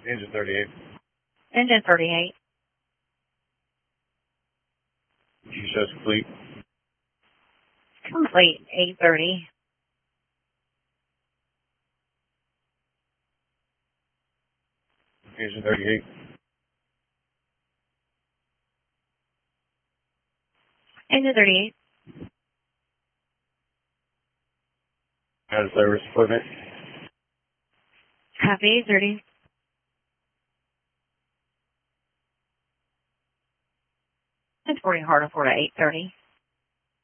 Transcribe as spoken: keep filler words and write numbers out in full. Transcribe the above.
Engine thirty-eight. Engine thirty-eight. She says complete. Complete, eight thirty. Engine thirty-eight. Engine thirty-eight. Out of service equipment. Copy, eight thirty. It's forty hard to four to eight thirty.